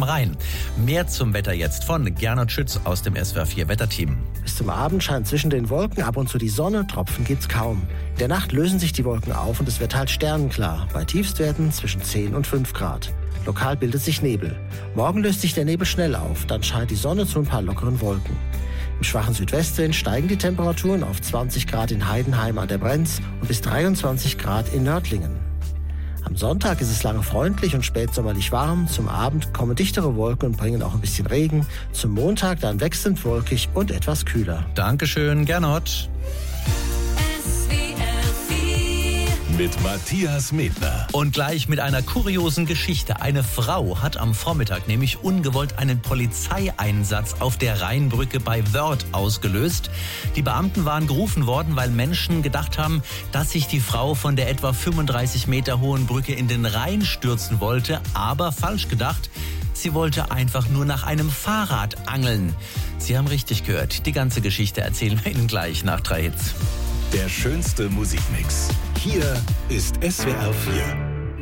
Alpen-Rhein. Mehr zum Wetter jetzt von Gernot Schütz aus dem SWR 4 Wetterteam. Bis zum Abend scheint zwischen den Wolken ab und zu die Sonne, Tropfen gibt's kaum. In der Nacht lösen sich die Wolken auf und es wird halt sternenklar, bei Tiefstwerten zwischen 10 und 5 Grad. Lokal bildet sich Nebel. Morgen löst sich der Nebel schnell auf, dann scheint die Sonne zu ein paar lockeren Wolken. Im schwachen Südwestwind steigen die Temperaturen auf 20 Grad in Heidenheim an der Brenz und bis 23 Grad in Nördlingen. Am Sonntag ist es lange freundlich und spätsommerlich warm. Zum Abend kommen dichtere Wolken und bringen auch ein bisschen Regen. Zum Montag dann wechselnd wolkig und etwas kühler. Dankeschön, Gernot. Mit Matthias Medner. Und gleich mit einer kuriosen Geschichte. Eine Frau hat am Vormittag nämlich ungewollt einen Polizeieinsatz auf der Rheinbrücke bei Wörth ausgelöst. Die Beamten waren gerufen worden, weil Menschen gedacht haben, dass sich die Frau von der etwa 35 Meter hohen Brücke in den Rhein stürzen wollte. Aber falsch gedacht, sie wollte einfach nur nach einem Fahrrad angeln. Sie haben richtig gehört. Die ganze Geschichte erzählen wir Ihnen gleich nach 3 Hits. Der schönste Musikmix. Hier ist SWR 4.